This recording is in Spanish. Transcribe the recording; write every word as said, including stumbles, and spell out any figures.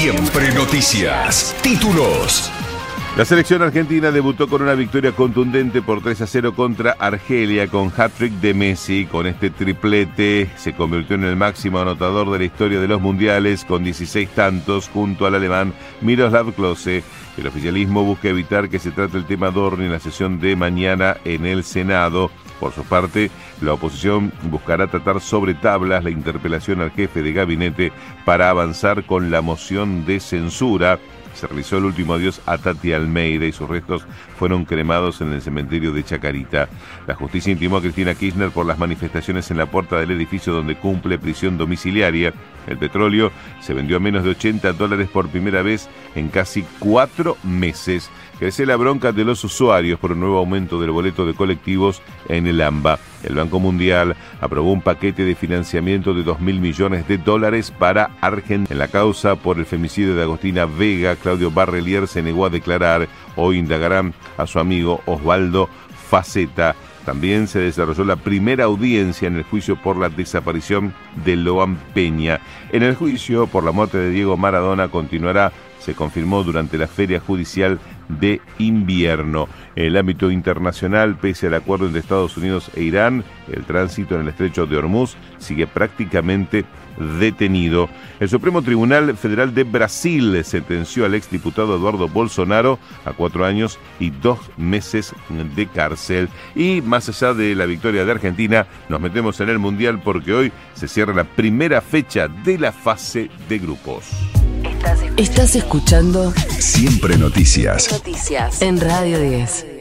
Siempre Noticias. Títulos. La selección argentina debutó con una victoria contundente por tres a cero contra Argelia con hat-trick de Messi. Con este triplete se convirtió en el máximo anotador de la historia de los mundiales con dieciséis tantos junto al alemán Miroslav Klose. El oficialismo busca evitar que se trate el tema Dorni en la sesión de mañana en el Senado. Por su parte, la oposición buscará tratar sobre tablas la interpelación al jefe de gabinete para avanzar con la moción de censura. Se realizó el último adiós a Tati Almeida y sus restos fueron cremados en el cementerio de Chacarita. La justicia intimó a Cristina Kirchner por las manifestaciones en la puerta del edificio donde cumple prisión domiciliaria. El petróleo se vendió a menos de ochenta dólares por primera vez en casi cuatro meses. Crece la bronca de los usuarios por un nuevo aumento del boleto de colectivos en el AMBA. El Banco Mundial aprobó un paquete de financiamiento de dos mil millones de dólares para Argentina. En la causa por el femicidio de Agostina Vega, Claudio Barrelier se negó a declarar. Hoy indagarán a su amigo Osvaldo Faceta. También se desarrolló la primera audiencia en el juicio por la desaparición de Loan Peña. En el juicio por la muerte de Diego Maradona continuará, se confirmó durante la feria judicial de invierno. En el ámbito internacional, pese al acuerdo entre Estados Unidos e Irán, el tránsito en el estrecho de Hormuz sigue prácticamente detenido. El Supremo Tribunal Federal de Brasil sentenció al exdiputado Eduardo Bolsonaro a cuatro años y dos meses de cárcel. Y más allá de la victoria de Argentina, nos metemos en el Mundial porque hoy se cierra la primera fecha de la fase de grupos. Estás escuchando Siempre Noticias. Noticias en Radio diez.